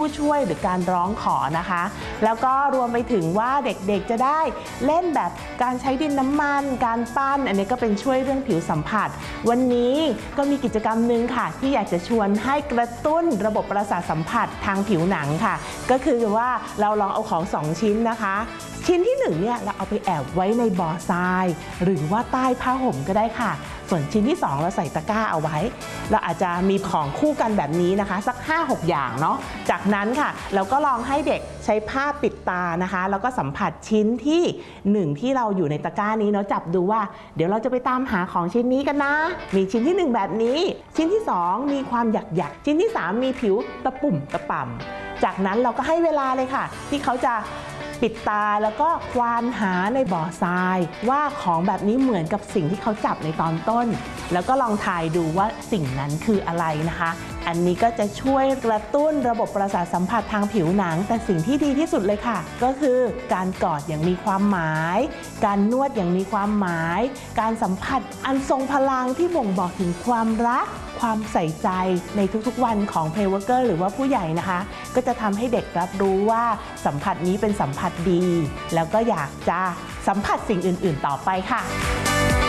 ช่วยหรือการร้องขอนะคะแล้วก็รวมไปถึงว่าเด็กๆจะได้เล่นแบบการใช้ดินน้ำมันการปั้นอันนี้ก็เป็นช่วยเรื่องผิวสัมผัสวันนี้ก็มีกิจกรรมหนึ่งค่ะที่อยากจะชวนให้กระตุ้นระบบประสาทสัมผัสทางผิวหนังค่ะก็คือว่าเราลองเอาของ2ชิ้นนะคะชิ้นที่1เนี่ยเราเอาไปแอบไว้ในบ่อทรายหรือว่าใต้ผ้าห่มก็ได้ค่ะส่วนชิ้นที่2เราใส่ตะกร้าเอาไว้เราอาจจะมีของคู่กันแบบนี้นะคะสัก 5-6 อย่างเนาะจากนั้นค่ะเราก็ลองให้เด็กใช้ผ้าปิดตานะคะแล้วก็สัมผัสชิ้นที่1ที่เราอยู่ในตะกร้านี้เนาะจับดูว่าเดี๋ยวเราจะไปตามหาของชิ้นนี้กันนะมีชิ้นที่1แบบนี้ชิ้นที่2มีความหยักๆชิ้นที่3มีผิวตะปุ่มตะป่ำจากนั้นเราก็ให้เวลาเลยค่ะที่เขาจะปิดตาแล้วก็ควานหาในบ่อทรายว่าของแบบนี้เหมือนกับสิ่งที่เขาจับในตอนต้นแล้วก็ลองทายดูว่าสิ่งนั้นคืออะไรนะคะอันนี้ก็จะช่วยกระตุ้นระบบประสาทสัมผัสทางผิวหนังแต่สิ่งที่ดีที่สุดเลยค่ะก็คือการกอดอย่างมีความหมายการนวดอย่างมีความหมายการสัมผัสอันทรงพลังที่บ่งบอกถึงความรักความใส่ใจในทุกๆวันของ Playworker หรือว่าผู้ใหญ่นะคะก็จะทำให้เด็กรับรู้ว่าสัมผัสนี้เป็นสัมผัสดีแล้วก็อยากจะสัมผัสสิ่งอื่นๆต่อไปค่ะ